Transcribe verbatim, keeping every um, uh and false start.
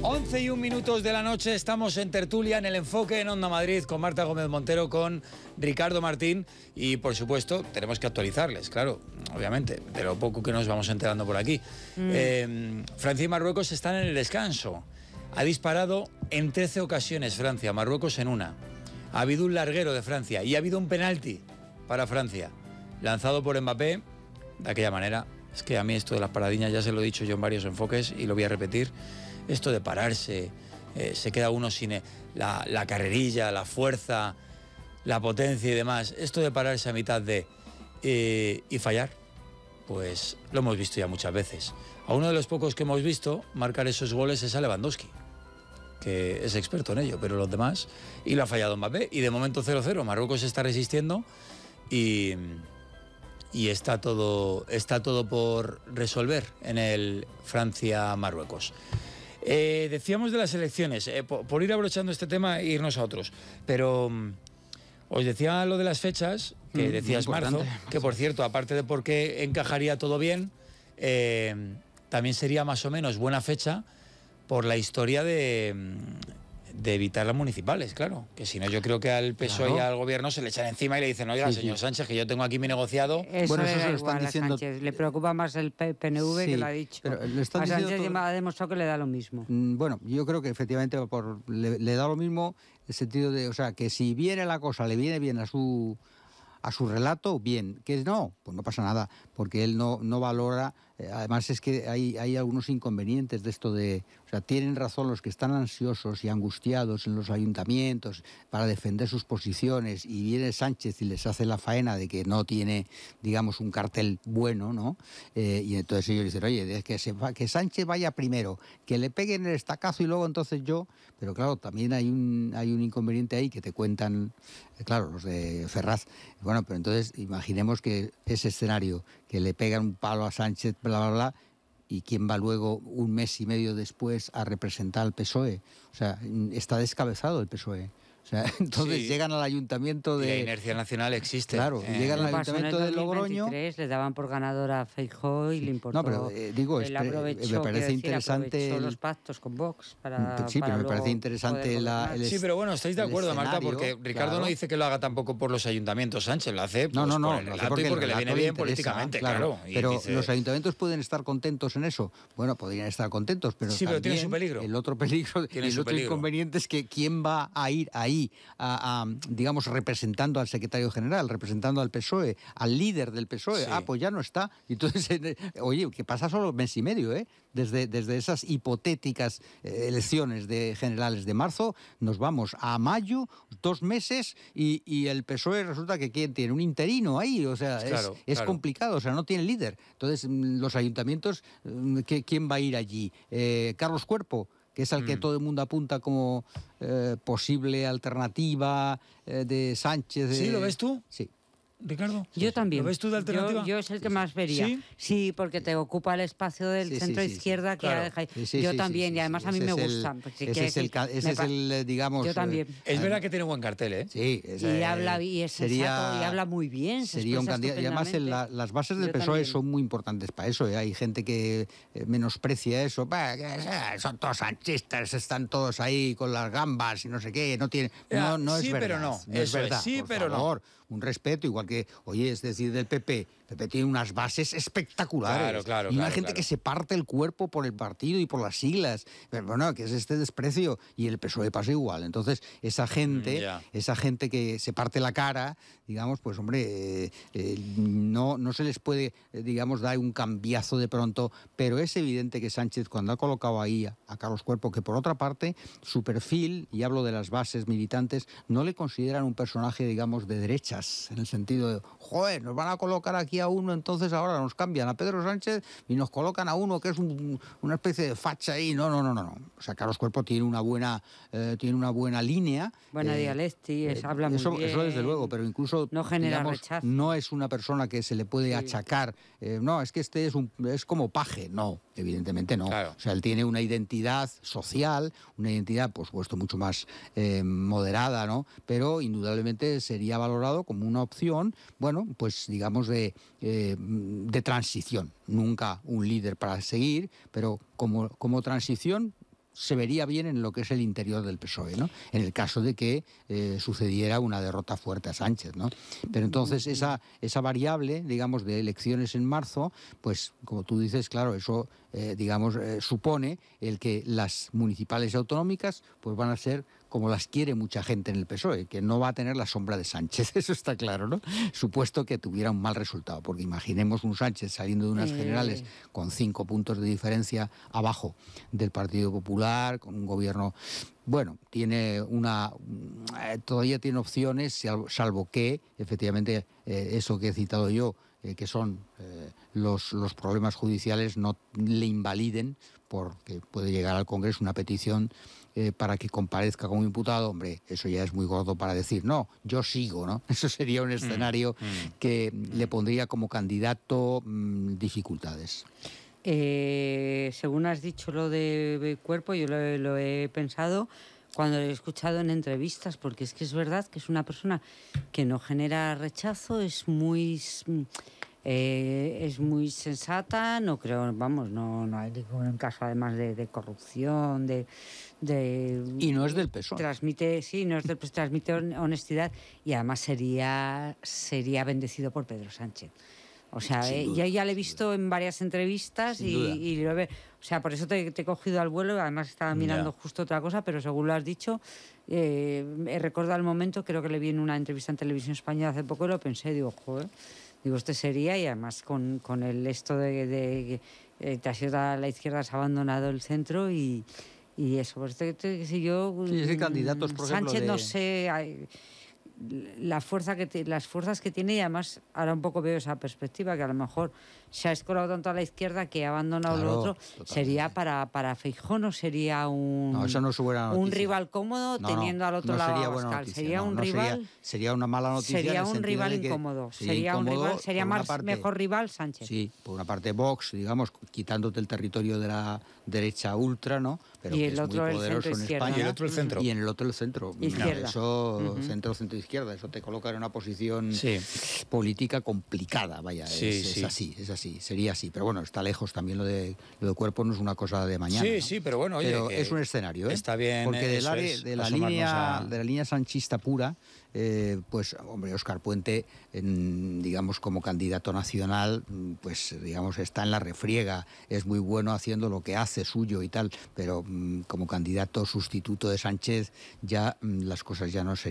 once y un minutos de la noche, estamos en tertulia, en el enfoque en Onda Madrid, con Marta Gómez Montero, con Ricardo Martín, y por supuesto tenemos que actualizarles, claro, obviamente, de lo poco que nos vamos enterando por aquí. Mm. Eh, Francia y Marruecos están en el descanso. Ha disparado en trece ocasiones Francia, Marruecos en una. Ha habido un larguero de Francia y ha habido un penalti para Francia, lanzado por Mbappé, de aquella manera. Es que a mí esto de las paradiñas ya se lo he dicho yo en varios enfoques y lo voy a repetir. Esto de pararse, eh, se queda uno sin eh, la, la carrerilla, la fuerza, la potencia y demás. Esto de pararse a mitad de eh, y fallar, pues lo hemos visto ya muchas veces. A uno de los pocos que hemos visto marcar esos goles es a Lewandowski, que es experto en ello, pero los demás, y lo ha fallado Mbappé, y de momento cero cero, Marruecos está resistiendo y, y está, todo, está todo por resolver en el Francia-Marruecos. Eh, decíamos de las elecciones, eh, por, por ir abrochando este tema e irnos a otros, pero um, os decía lo de las fechas, que mm, decías marzo, que por cierto, aparte de porque encajaría todo bien, eh, también sería más o menos buena fecha por la historia de, de evitar las municipales, claro, que si no yo creo que al P S O E claro. y al gobierno se le echan encima y le dicen, oiga, sí, señor sí. Sánchez, que yo tengo aquí mi negociado. Eso bueno, eso se lo están diciendo. Sánchez. Le preocupa más el P N V sí, que lo ha dicho. Pero le están a Sánchez todo... ha demostrado que le da lo mismo. Bueno, yo creo que efectivamente por, le, le da lo mismo el sentido de, o sea, que si viene la cosa, le viene bien a su a su relato, bien. Que no, pues no pasa nada, porque él no, no valora. Eh, además es que hay, hay algunos inconvenientes de esto de... O sea, tienen razón los que están ansiosos y angustiados en los ayuntamientos para defender sus posiciones y viene Sánchez y les hace la faena de que no tiene, digamos, un cartel bueno, ¿no? Eh, y entonces ellos dicen, oye, que, se va, que Sánchez vaya primero, que le peguen el estacazo y luego entonces yo... Pero claro, también hay un, hay un inconveniente ahí que te cuentan, eh, claro, los de Ferraz. Bueno, pero entonces imaginemos que ese escenario, que le pegan un palo a Sánchez, bla, bla, bla, y quién va luego un mes y medio después a representar al P S O E. O sea, está descabezado el P S O E. O sea, entonces sí. llegan al ayuntamiento de... Y la inercia nacional existe. Claro, eh. llegan al ayuntamiento de Logroño... Le daban por ganador a Feijóo y le importó... No, pero eh, digo, él aprovechó, me parece decir, interesante... El... los pactos con Vox para... Sí, para pero me parece interesante la... El sí, pero bueno, estáis de acuerdo, Marta, porque Ricardo claro. no dice que lo haga tampoco por los ayuntamientos. Sánchez lo hace pues, no, no, no, por el relato porque y porque el le viene bien políticamente, claro. claro. Pero dice... los ayuntamientos pueden estar contentos en eso. Bueno, podrían estar contentos, pero sí, pero tiene su peligro. El otro peligro, y el otro inconveniente es que quién va a ir ahí a digamos, representando al secretario general, representando al P S O E, al líder del P S O E. Sí. Ah, pues ya no está. Entonces, oye, que pasa solo un mes y medio, ¿eh? Desde, desde esas hipotéticas eh, elecciones de generales de marzo, nos vamos a mayo, dos meses, y, y el P S O E resulta que ¿quién tiene? Un interino ahí, o sea, claro, es, es claro. complicado, o sea, no tiene líder. Entonces, los ayuntamientos, ¿quién va a ir allí? Eh, ¿Carlos Cuerpo? Que es al que mm. todo el mundo apunta como eh, posible alternativa eh, de Sánchez. De... ¿Sí? ¿Lo ves tú? Sí. Ricardo, yo también. ¿Lo ves tú de alternativa? Yo, yo es el que más vería. ¿Sí? Sí, porque te ocupa el espacio del sí, centro sí, sí, izquierda sí. que claro. deja. Sí, sí, yo sí, también, sí, sí, y además sí, a mí me gusta. El, ese es el, ese es el digamos. Yo también. Eh, es verdad que tiene buen cartel, ¿eh? Sí. Es, y habla y es sería, sensato, y habla muy bien. Sería un candidato. Y además en la, las bases del yo P S O E también. Son muy importantes para eso. ¿eh? Hay gente que eh, menosprecia eso. Bah, que son todos sanchistas, están todos ahí con las gambas y no sé qué. No tiene. No, no sí, es verdad. pero no. No es verdad. Sí, por pero favor, no. Un respeto, igual que, oye, es decir, del P P. P P tiene unas bases espectaculares. Claro, claro, y una claro, gente claro. que se parte el cuerpo por el partido y por las siglas. Pero bueno, que es este desprecio. Y el P S O E pasa igual. Entonces, esa gente, yeah. esa gente que se parte la cara, digamos, pues hombre, eh, eh, no, no se les puede, eh, digamos, dar un cambiazo de pronto. Pero es evidente que Sánchez, cuando ha colocado ahí a, a Carlos Cuerpo, que por otra parte, su perfil, y hablo de las bases militantes, no le consideran un personaje, digamos, de derechas, en el sentido de, joder, nos van a colocar aquí a uno, entonces ahora nos cambian a Pedro Sánchez y nos colocan a uno que es un, una especie de facha ahí. No, no, no, no, no. O sea, Carlos Cuerpo tiene una buena, eh, tiene una buena línea. Buena eh, dialéctica, eh, habla muy eso, bien. Eso desde luego, pero incluso no genera digamos, rechazo. No es una persona que se le puede sí. achacar. Eh, no, es que este es un, es como paje. No, evidentemente no. Claro. O sea, él tiene una identidad social, una identidad, por supuesto, mucho más eh, moderada, ¿no? Pero indudablemente sería valorado como una opción, bueno, pues digamos de, eh, de transición. Nunca un líder para seguir, pero como, como transición se vería bien en lo que es el interior del P S O E, ¿no? En el caso de que eh, sucediera una derrota fuerte a Sánchez, ¿no? Pero entonces esa, esa variable, digamos, de elecciones en marzo, pues como tú dices, claro, eso, eh, digamos, eh, supone el que las municipales y autonómicas pues van a ser como las quiere mucha gente en el P S O E, que no va a tener la sombra de Sánchez, eso está claro, ¿no? Supuesto que tuviera un mal resultado, porque imaginemos un Sánchez saliendo de unas generales con cinco puntos de diferencia abajo del Partido Popular, con un gobierno, bueno, tiene una, eh, todavía tiene opciones, salvo, salvo que, efectivamente, eh, eso que he citado yo, eh, que son eh, los, los problemas judiciales, no le invaliden, porque puede llegar al Congreso una petición Eh, para que comparezca como imputado. Hombre, eso ya es muy gordo para decir, no, yo sigo, ¿no? Eso sería un escenario mm, mm, que mm. le pondría como candidato mmm, dificultades. Eh, según has dicho lo de Cuerpo, yo lo, lo he pensado cuando lo he escuchado en entrevistas, porque es que es verdad que es una persona que no genera rechazo, es muy... Eh, es muy sensata, no creo, vamos, no, no hay ningún caso además de, de corrupción, de, de... Y no es del P S O E. Transmite, sí, no es del P S O E, transmite honestidad y además sería, sería bendecido por Pedro Sánchez. O sea, eh, duda, ya, ya le he visto en varias entrevistas y, y lo ve. O sea, por eso te, te he cogido al vuelo, además estaba mirando yeah. justo otra cosa, pero según lo has dicho, eh, he recordado el momento, creo que le vi en una entrevista en Televisión Española hace poco y lo pensé, digo, joder. Digo, este sería, y además con, con el esto de, de, de te has ido a la izquierda, has abandonado el centro y, y eso. Por esto que si yo... Sí, ese candidatos, por Sánchez, ejemplo, de... no sé... Hay, la fuerza que te, las fuerzas que tiene y además ahora un poco veo esa perspectiva que a lo mejor se ha escolado tanto a la izquierda que ha abandonado claro, lo otro totalmente. Sería para, para Feijóo no sería un, no, eso no es buena noticia. Un rival cómodo no, teniendo no, al otro no lado sería a Abascal noticia, sería no, un no rival sería, sería una mala noticia sería en el un rival de que, incómodo sí, sería incómodo, un rival sería más parte, mejor rival Sánchez sí, por una parte Vox, digamos, quitándote el territorio de la derecha ultra, ¿no? Pero y que el es otro muy el poderoso en España y el otro el centro y en el otro el centro izquierda. No, eso uh-huh. centro centro izquierda eso te coloca en una posición sí. política complicada, vaya, sí, es, sí. es así, es así, sería así, pero bueno, está lejos también lo de lo de Cuerpo, no es una cosa de mañana. Sí, ¿no? sí, pero bueno, oye, pero es un escenario, ¿eh? Está bien, porque de la, es, de la línea a... de la línea sanchista pura, eh, pues hombre, Óscar Puente, en, digamos como candidato nacional, pues digamos está en la refriega, es muy bueno haciendo lo que hace suyo y tal, pero mm, como candidato sustituto de Sánchez ya mm, las cosas ya no se